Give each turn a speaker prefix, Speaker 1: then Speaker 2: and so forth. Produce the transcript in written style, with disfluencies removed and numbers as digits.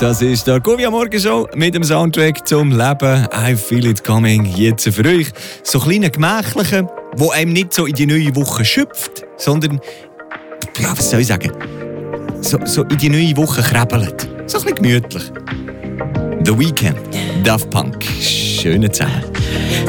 Speaker 1: Das ist der Argovia Morgenshow mit dem Soundtrack zum Leben. I Feel It Coming. Jetzt für euch so kleine gemächliche, wo einem nicht so in die neue Woche schöpft, sondern, ja, was soll ich sagen, so in die neue Woche krabbelt. So ein bisschen gemütlich. The Weeknd, Daft Punk. Schöne Zusammen.